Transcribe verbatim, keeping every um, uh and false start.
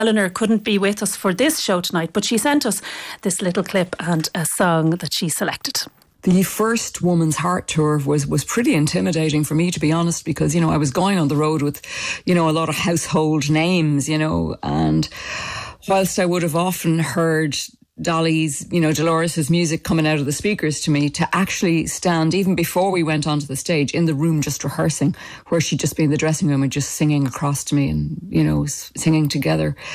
Eleanor couldn't be with us for this show tonight, but she sent us this little clip and a song that she selected. The first Woman's Heart tour was, was pretty intimidating for me, to be honest, because, you know, I was going on the road with, you know, a lot of household names, you know, and whilst I would have often heard Dolly's, you know, Dolores's music coming out of the speakers to me, to actually stand, even before we went onto the stage, in the room just rehearsing, where she'd just be in the dressing room and just singing across to me and, you know, singing together.